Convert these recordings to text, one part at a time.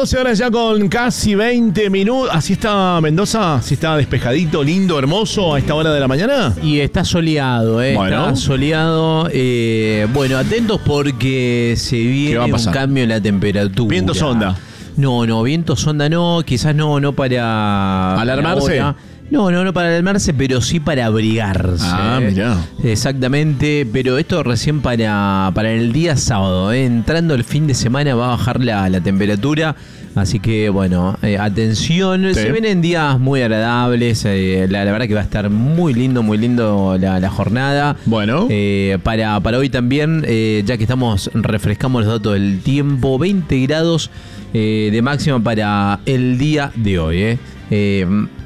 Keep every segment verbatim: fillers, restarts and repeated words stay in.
doce horas ya con casi veinte minutos. ¿Así está Mendoza? ¿Así está despejadito, lindo, hermoso a esta hora de la mañana? Y está soleado, ¿eh? Bueno. Está soleado. Eh, bueno, atentos porque se viene un cambio en la temperatura. ¿Viento sonda? No, no, viento sonda no. Quizás no, no para... ¿Alarmarse? Para No, no, no para alarmarse, pero sí para abrigarse. Ah, ¿eh? mirá. Exactamente, pero esto recién para, para el día sábado. ¿eh? Entrando el fin de semana va a bajar la, la temperatura. Así que, bueno, eh, atención. Sí. Se vienen días muy agradables. Eh, la, la verdad que va a estar muy lindo, muy lindo la, la jornada. Bueno. Eh, para, para hoy también, eh, ya que estamos, refrescamos los datos del tiempo. veinte grados eh, de máxima para el día de hoy. Eh. Eh,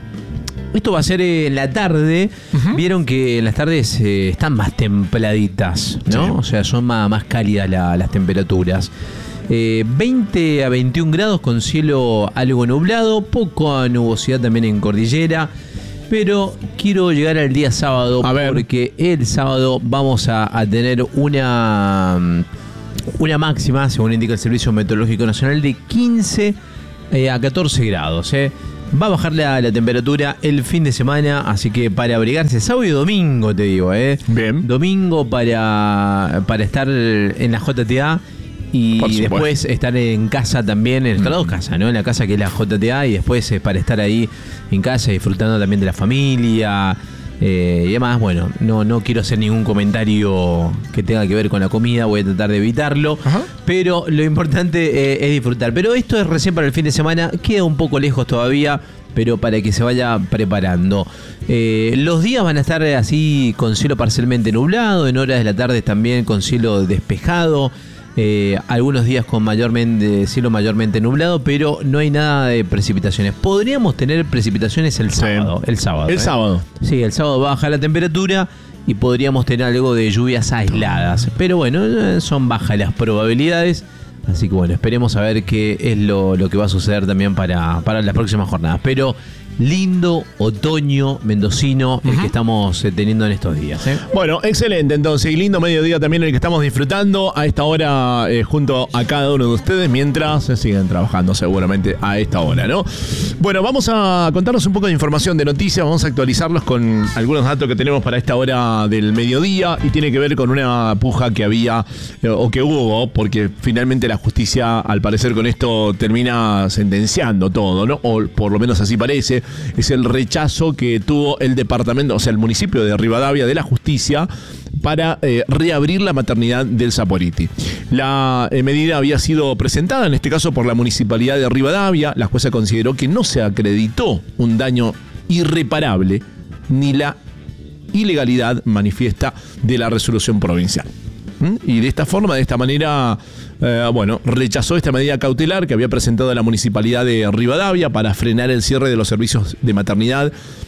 Esto va a ser en la tarde. Uh-huh. Vieron que en las tardes eh, están más templaditas, ¿no? Sí. O sea, son más, más cálidas la, las temperaturas. Eh, veinte a veintiún grados con cielo algo nublado, poca nubosidad también en cordillera. Pero quiero llegar al día sábado, a porque ver. el sábado vamos a, a tener una, una máxima, según indica el Servicio Meteorológico Nacional, de quince eh, a catorce grados, ¿eh? Va a bajar la, la temperatura el fin de semana, así que para abrigarse, sábado y domingo te digo, ¿eh? Bien. Domingo para, para estar en la J T A y después estar en casa también, en nuestras dos casas, ¿no? En la casa que es la J T A y después es para estar ahí en casa disfrutando también de la familia. Eh, y además, bueno, no, no quiero hacer ningún comentario que tenga que ver con la comida, voy a tratar de evitarlo. Ajá. Pero lo importante eh, es disfrutar. Pero esto es recién para el fin de semana, queda un poco lejos todavía, pero para que se vaya preparando. Eh, los días van a estar así con cielo parcialmente nublado, en horas de la tarde también con cielo despejado. Eh, algunos días con mayormente cielo mayormente nublado, pero no hay nada de precipitaciones. Podríamos tener precipitaciones el sábado. Sí. El sábado. El ¿eh? sábado. Sí, el sábado baja la temperatura y podríamos tener algo de lluvias aisladas. Pero bueno, son bajas las probabilidades. Así que bueno, esperemos a ver qué es lo, lo que va a suceder también para, para las próximas jornadas. Pero lindo otoño mendocino el uh-huh. que estamos eh, teniendo en estos días. ¿eh? Bueno, excelente entonces. Y lindo mediodía también el que estamos disfrutando a esta hora eh, junto a cada uno de ustedes mientras se siguen trabajando seguramente a esta hora, ¿no? Bueno, vamos a contarnos un poco de información, de noticias. Vamos a actualizarlos con algunos datos que tenemos para esta hora del mediodía y tiene que ver con una puja que había eh, o que hubo, porque finalmente la justicia al parecer con esto termina sentenciando todo, ¿no? O por lo menos así parece. Es el rechazo que tuvo el departamento, o sea, el municipio de Rivadavia de la Justicia para eh, reabrir la maternidad del Saporiti. La eh, medida había sido presentada, en este caso por la Municipalidad de Rivadavia. La jueza consideró que no se acreditó un daño irreparable ni la ilegalidad manifiesta de la resolución provincial. ¿Mm? Y de esta forma, de esta manera... Eh, bueno, rechazó esta medida cautelar que había presentado la Municipalidad de Rivadavia para frenar el cierre de los servicios de maternidad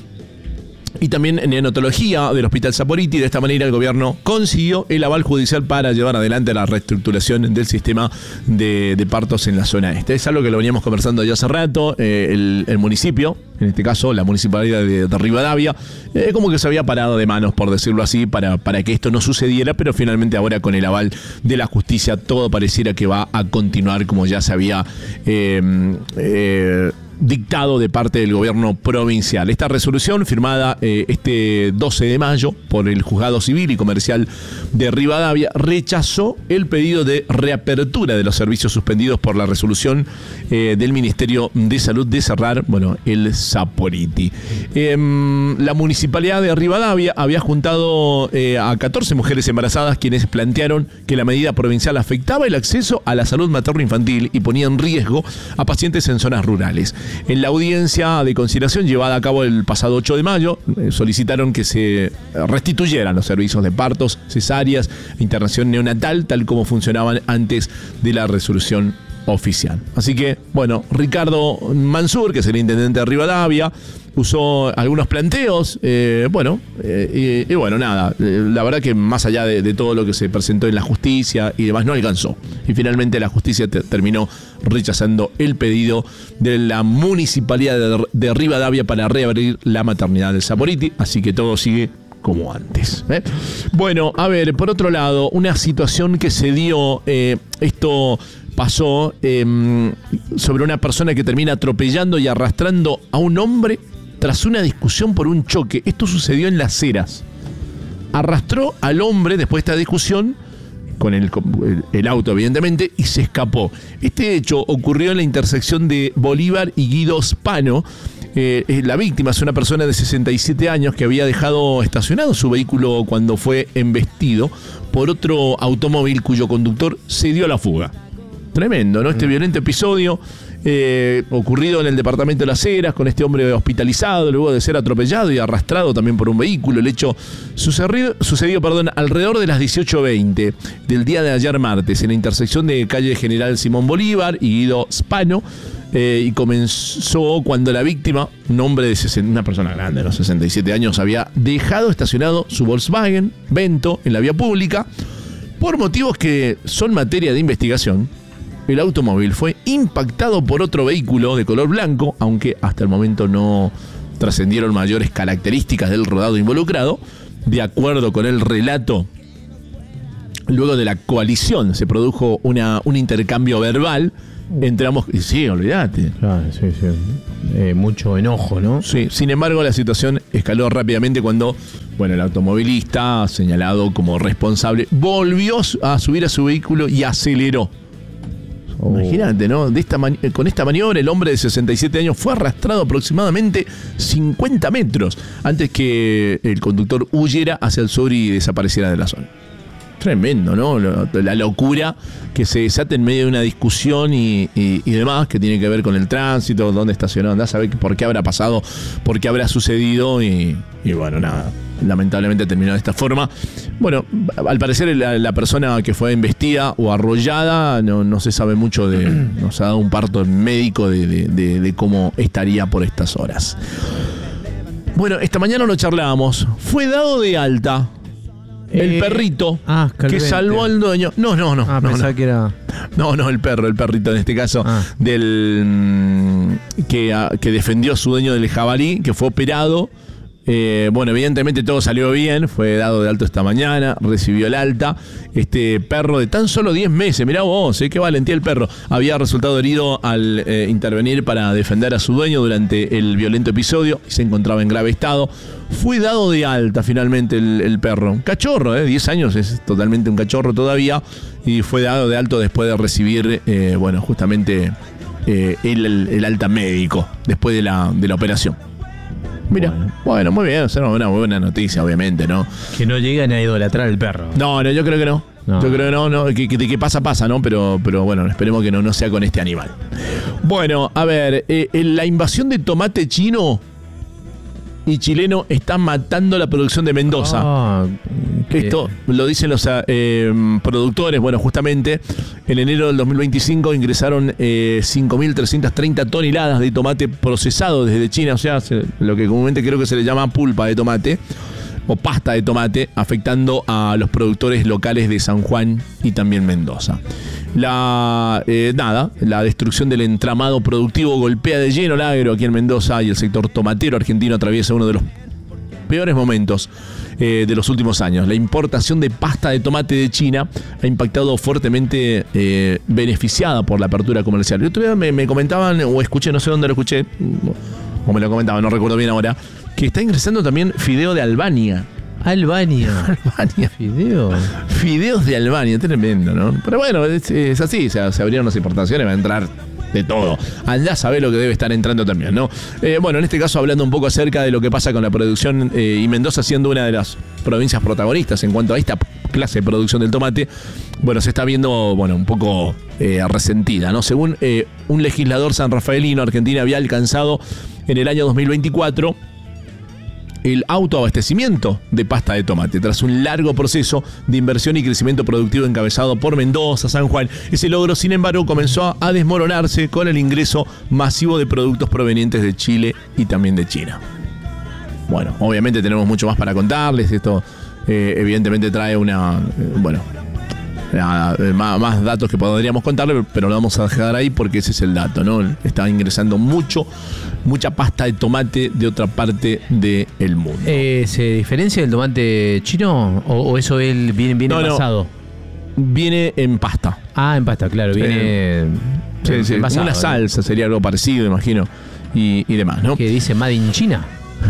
y también neonatología del Hospital Saporiti. De esta manera el gobierno consiguió el aval judicial para llevar adelante la reestructuración del sistema de, de partos en la zona este. Es algo que lo veníamos conversando ya hace rato. Eh, el, el municipio, en este caso la Municipalidad de, de Rivadavia, eh, como que se había parado de manos, por decirlo así, para, para que esto no sucediera, pero finalmente ahora con el aval de la justicia todo pareciera que va a continuar como ya se había eh, eh, dictado de parte del gobierno provincial. Esta resolución, firmada eh, este doce de mayo por el Juzgado Civil y Comercial de Rivadavia, rechazó el pedido de reapertura de los servicios suspendidos por la resolución eh, del Ministerio de Salud de cerrar, bueno, el Saporiti. Eh, la Municipalidad de Rivadavia había juntado eh, a catorce mujeres embarazadas quienes plantearon que la medida provincial afectaba el acceso a la salud materno-infantil y ponía en riesgo a pacientes en zonas rurales. En la audiencia de conciliación llevada a cabo el pasado ocho de mayo, eh, solicitaron que se restituyeran los servicios de partos, cesáreas e internación neonatal, tal como funcionaban antes de la resolución oficial. Así que, bueno, Ricardo Mansur, que es el intendente de Rivadavia, usó algunos planteos, eh, bueno, eh, y, y bueno, nada, eh, la verdad que más allá de, de todo lo que se presentó en la justicia y demás, no alcanzó. Y finalmente la justicia te, terminó rechazando el pedido de la Municipalidad de, de Rivadavia para reabrir la maternidad del Saporiti, así que todo sigue como antes. ¿eh? Bueno, a ver, por otro lado, una situación que se dio, eh, esto pasó eh, sobre una persona que termina atropellando y arrastrando a un hombre tras una discusión por un choque. Esto sucedió en Las Heras. Arrastró al hombre después de esta discusión con el, el, el auto, evidentemente, y se escapó. Este hecho ocurrió en la intersección de Bolívar y Guido Spano. Eh, la víctima es una persona de sesenta y siete años que había dejado estacionado su vehículo cuando fue embestido por otro automóvil cuyo conductor se dio a la fuga. Tremendo, ¿no? Este violento episodio eh, ocurrido en el departamento de Las Heras, con este hombre hospitalizado luego de ser atropellado y arrastrado también por un vehículo. El hecho sucedió, sucedió perdón, alrededor de las dieciocho veinte del día de ayer martes, en la intersección de calle General Simón Bolívar y Guido Spano. Eh, y comenzó cuando la víctima, un hombre de sesenta, una persona grande, de los sesenta y siete años, había dejado estacionado su Volkswagen Vento en la vía pública. Por motivos que son materia de investigación, el automóvil fue impactado por otro vehículo de color blanco, aunque hasta el momento no trascendieron mayores características del rodado involucrado. De acuerdo con el relato, luego de la coalición se produjo una, un intercambio verbal entre ambos. Sí, olvídate. Claro, sí, sí. Eh, mucho enojo, ¿no? Sí, sin embargo, la situación escaló rápidamente cuando, bueno, el automovilista, señalado como responsable, volvió a subir a su vehículo y aceleró. Oh. Imagínate, ¿no? De esta mani- con esta maniobra, el hombre de sesenta y siete años fue arrastrado aproximadamente cincuenta metros antes que el conductor huyera hacia el sur y desapareciera de la zona. Tremendo, ¿no? La locura que se desata en medio de una discusión y, y, y demás, que tiene que ver con el tránsito, dónde estacionó, andá a saber por qué habrá pasado, por qué habrá sucedido y, y bueno, nada, lamentablemente terminó de esta forma. Bueno, al parecer la, la persona que fue embestida o arrollada, no, no se sabe mucho de, nos ha dado un parto médico de, de, de, de cómo estaría por estas horas. Bueno, esta mañana lo charlábamos, fue dado de alta el eh, perrito ah, que salvó al dueño. No, no, no. Ah, no, pensaba no. que era. No, no, el perro, el perrito en este caso, ah. del que, a, que defendió a su dueño del jabalí, que fue operado. Eh, bueno, evidentemente todo salió bien, fue dado de alto esta mañana, recibió el alta. Este perro de tan solo diez meses, mirá vos, eh, qué valentía el perro, había resultado herido al eh, intervenir para defender a su dueño durante el violento episodio y se encontraba en grave estado. Fue dado de alta finalmente el, el perro. Cachorro, eh, diez años, es totalmente un cachorro todavía, y fue dado de alto después de recibir, eh, bueno, justamente eh, el, el, el alta médico después de la, de la operación. Mira, bueno. bueno, muy bien, será una muy buena noticia, obviamente, ¿no? Que no lleguen a idolatrar al perro. No, no, yo creo que no. no. Yo creo que no, no que, que, que pasa, pasa, ¿no? Pero, pero bueno, esperemos que no, no sea con este animal. Bueno, a ver, eh, la invasión de tomate chino y chileno está matando la producción de Mendoza. Ah, esto lo dicen los eh, productores. Bueno, justamente en enero del dos mil veinticinco ingresaron eh, cinco mil trescientas treinta toneladas de tomate procesado desde China, o sea, lo que comúnmente creo que se le llama pulpa de tomate o pasta de tomate, afectando a los productores locales de San Juan y también Mendoza. La eh, nada, la destrucción del entramado productivo golpea de lleno el agro aquí en Mendoza, y el sector tomatero argentino atraviesa uno de los peores momentos eh, de los últimos años. La importación de pasta de tomate de China ha impactado fuertemente, eh, beneficiada por la apertura comercial. El otro día me, me comentaban, o escuché, no sé dónde lo escuché, o me lo comentaban, no recuerdo bien ahora, que está ingresando también fideo de Albania. Albania. Albania. Fideo. Fideos de Albania, tremendo, ¿no? Pero bueno, es, es así, o sea, se abrieron las importaciones, va a entrar de todo. Andá a saber lo que debe estar entrando también, ¿no? Eh, bueno, en este caso hablando un poco acerca de lo que pasa con la producción, eh, y Mendoza siendo una de las provincias protagonistas en cuanto a esta clase de producción del tomate, bueno, se está viendo, bueno, un poco eh, resentida, ¿no? Según eh, un legislador sanrafaelino, Argentina había alcanzado en el año dos mil veinticuatro el autoabastecimiento de pasta de tomate, tras un largo proceso de inversión y crecimiento productivo encabezado por Mendoza, San Juan. Ese logro, sin embargo, comenzó a desmoronarse con el ingreso masivo de productos provenientes de Chile y también de China. Bueno, obviamente tenemos mucho más para contarles. Esto eh, evidentemente trae una, eh, bueno, nada, más, más datos que podríamos contarle, pero lo vamos a dejar ahí porque ese es el dato, ¿no? Está ingresando mucho, mucha pasta de tomate de otra parte del mundo. Eh, ¿Se diferencia del tomate chino o, o eso él viene, viene No, no. envasado? Viene en pasta. Ah, en pasta, claro, viene Sí, sí, envasado, una ¿no? salsa sería algo parecido, imagino. Y, y demás, ¿no? Que dice Made in China.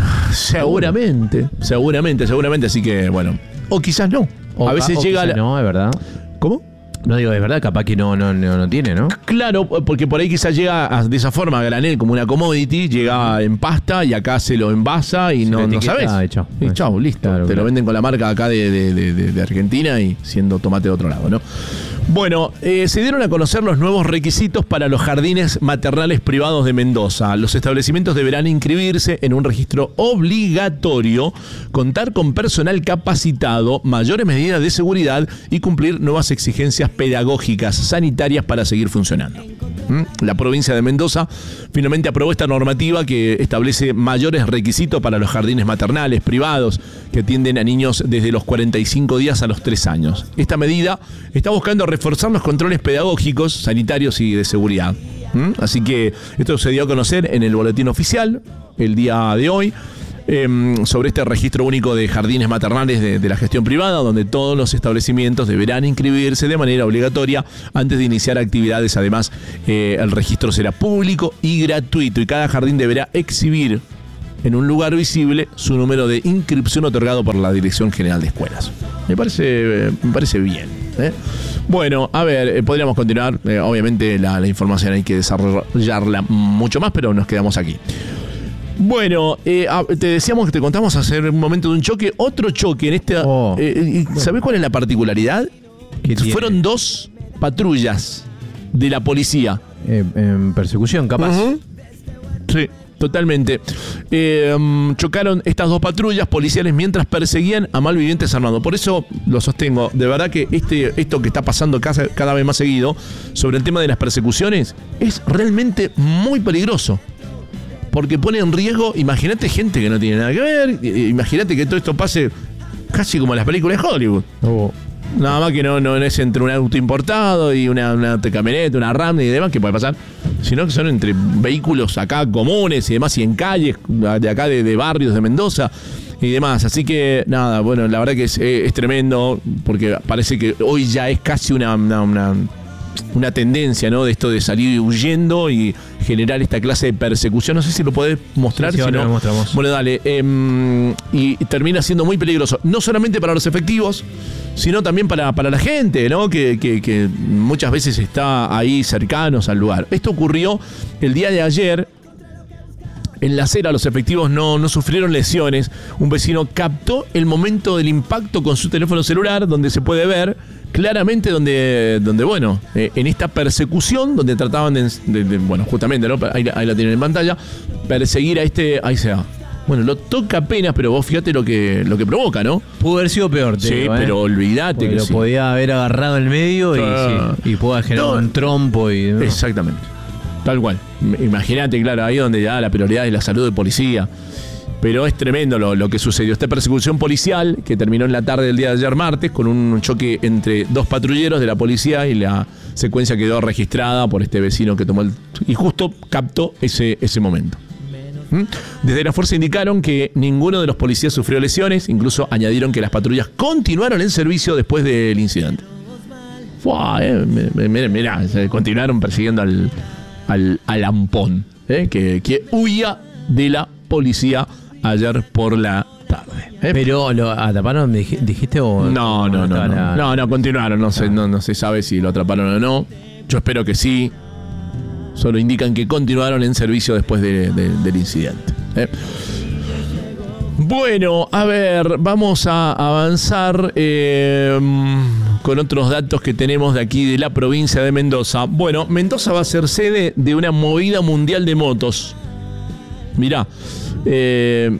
Seguramente, seguramente, seguramente. Así que, bueno. O quizás no. O a veces ca- o llega. quizá La... No, es verdad. ¿Cómo? No digo, es verdad, capaz que no, no, no, no tiene, ¿no? Claro, porque por ahí quizás llega a- de esa forma, a granel, como una commodity, llega en pasta y acá se lo envasa y Se no, lo no etiqueta sabes. y chau. Y chau, listo. Claro, Te claro. lo venden con la marca acá de, de- de- de- de Argentina y siendo tomate de otro lado, ¿no? Bueno, eh, se dieron a conocer los nuevos requisitos para los jardines maternales privados de Mendoza. Los establecimientos deberán inscribirse en un registro obligatorio, contar con personal capacitado, mayores medidas de seguridad y cumplir nuevas exigencias pedagógicas, sanitarias para seguir funcionando. ¿Mm? La provincia de Mendoza finalmente aprobó esta normativa que establece mayores requisitos para los jardines maternales privados que atienden a niños desde los cuarenta y cinco días a los tres años. Esta medida está buscando reforzar los controles pedagógicos, sanitarios y de seguridad. ¿Mm? Así que esto se dio a conocer en el boletín oficial el día de hoy. Eh, sobre este registro único de jardines maternales de, de la gestión privada, donde todos los establecimientos deberán inscribirse de manera obligatoria antes de iniciar actividades. Además, eh, el registro será público y gratuito y cada jardín deberá exhibir en un lugar visible su número de inscripción otorgado por la Dirección General de Escuelas. Me parece, eh, me parece bien. ¿eh? Bueno, a ver, eh, podríamos continuar. Eh, obviamente la, la información hay que desarrollarla mucho más, pero nos quedamos aquí. Bueno, eh, te decíamos que te contamos hace un momento de un choque. Otro choque en este. Oh. Eh, ¿Sabés cuál es la particularidad? ¿Qué tiene? Fueron dos patrullas de la policía. Eh, en persecución, capaz. Ujú. Sí, totalmente. Eh, um, chocaron estas dos patrullas policiales mientras perseguían a malvivientes armados. Por eso lo sostengo. De verdad que este, esto que está pasando cada, cada vez más seguido sobre el tema de las persecuciones es realmente muy peligroso. Porque pone en riesgo, imagínate gente que no tiene nada que ver, imagínate que todo esto pase casi como en las películas de Hollywood. Oh. Nada más que no, no es entre un auto importado y una, una camioneta, una RAM y demás, que puede pasar, sino que son entre vehículos acá comunes y demás, y en calles de acá de, de barrios de Mendoza y demás. Así que nada, bueno, la verdad que es, es tremendo, porque parece que hoy ya es casi una... una, una una tendencia, ¿no? De esto de salir huyendo y generar esta clase de persecución. No sé si lo podés mostrar. Sí, sí, si ahora no, lo mostramos. Bueno, dale. Eh, y termina siendo muy peligroso. No solamente para los efectivos, sino también para, para la gente, ¿no? Que, que, que muchas veces está ahí cercanos al lugar. Esto ocurrió el día de ayer. En la acera los efectivos no, no sufrieron lesiones. Un vecino captó el momento del impacto con su teléfono celular, donde se puede ver claramente donde, donde bueno, eh, en esta persecución, donde trataban de, de- de- bueno, justamente, ¿no? Ahí, ahí la tienen en pantalla, perseguir a este, ahí se va. Bueno, lo toca apenas, pero vos fíjate lo que, lo que provoca, ¿no? Pudo haber sido peor, te Sí, digo, ¿eh? pero olvídate Porque que lo sí. podía haber agarrado en el medio y, Ah. sí, y pueda generar No. un trompo y demás. Exactamente. Tal cual. Imagínate, claro, ahí donde ya la prioridad es la salud de policía. Pero es tremendo lo, lo que sucedió. Esta persecución policial que terminó en la tarde del día de ayer martes con un choque entre dos patrulleros de la policía y la secuencia quedó registrada por este vecino que tomó el... y justo captó ese, ese momento. ¿Mm? Desde la fuerza indicaron que ninguno de los policías sufrió lesiones, incluso añadieron que las patrullas continuaron en servicio después del incidente. Fua, eh, mirá, mirá, se continuaron persiguiendo al, al, al ampón, eh, que, que huía de la policía ayer por la tarde. eh. Pero lo atraparon, dij- dijiste o No, no, no, estaba no, la- no, no, continuaron, no se, no, no se sabe si lo atraparon o no. Yo espero que sí. Solo indican que continuaron en servicio después de- de- del incidente. ¿eh? Bueno, a ver, vamos a avanzar eh, con otros datos que tenemos de aquí de la provincia de Mendoza. Bueno, Mendoza va a ser sede de una movida mundial de motos. Mirá, eh,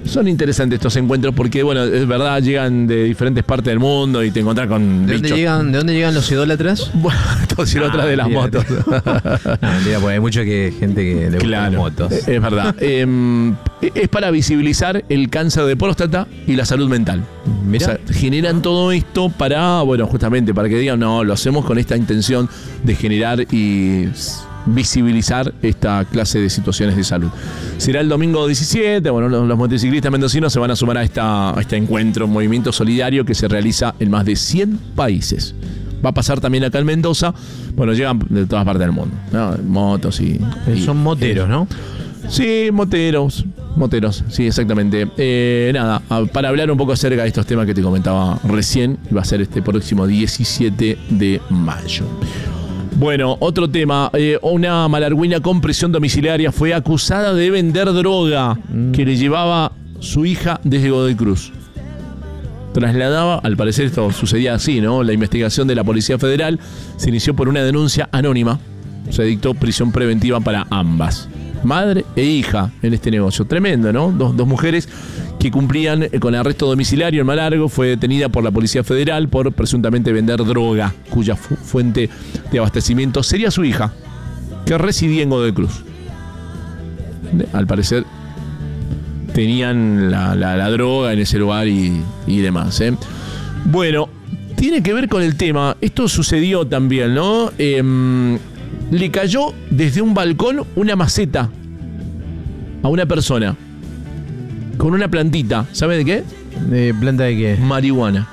Son interesantes estos encuentros porque, bueno, es verdad, llegan de diferentes partes del mundo y te encontrás con ¿De bichos. dónde llegan, ¿De dónde llegan los idólatras? Bueno, todos idólatras Ah, de las mentira, motos. No, mentira, porque hay mucha que, gente que le gusta las Claro, motos. es es verdad. Eh, es para visibilizar el cáncer de próstata y la salud mental. Mirá. O sea, generan todo esto para, bueno, justamente para que digan, no, lo hacemos con esta intención de generar y visibilizar esta clase de situaciones de salud. Será el domingo diecisiete, bueno, los, los motociclistas mendocinos se van a sumar a, esta, a este encuentro, un movimiento solidario que se realiza en más de cien países. Va a pasar también acá en Mendoza, bueno, llegan de todas partes del mundo, ¿no? Motos y... y Son moteros, ¿no? Sí, moteros, moteros, sí, exactamente. Eh, nada, a- para hablar un poco acerca de estos temas que te comentaba recién, va a ser este próximo diecisiete de mayo. Bueno, otro tema. Eh, una malargüina con prisión domiciliaria fue acusada de vender droga que le llevaba su hija desde Godoy Cruz. Trasladaba, al parecer esto sucedía así, ¿no? La investigación de la Policía Federal se inició por una denuncia anónima. Se dictó prisión preventiva para ambas, madre e hija, en este negocio. Tremendo, ¿no? Dos, dos mujeres que cumplían con arresto domiciliario en Malargo. Fue detenida por la Policía Federal por presuntamente vender droga, cuya fu- fuente de abastecimiento sería su hija, que residía en Godoy Cruz. Al parecer tenían la, la- la droga en ese lugar y, y demás, ¿eh? Bueno, tiene que ver con el tema. Esto sucedió también, ¿no? Em, le cayó desde un balcón una maceta a una persona con una plantita. ¿Sabe de qué? ¿De planta de qué? Marihuana.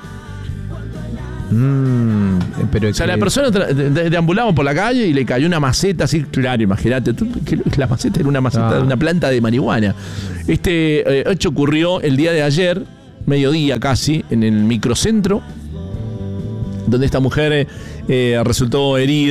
Mm, pero O sea, que- la persona tra- de- de- deambulaba por la calle y le cayó una maceta así, claro, imagínate, tú, que la maceta era una maceta Ah. de una planta de marihuana. Este eh, hecho ocurrió el día de ayer, mediodía casi, en el microcentro, donde esta mujer eh, resultó herida.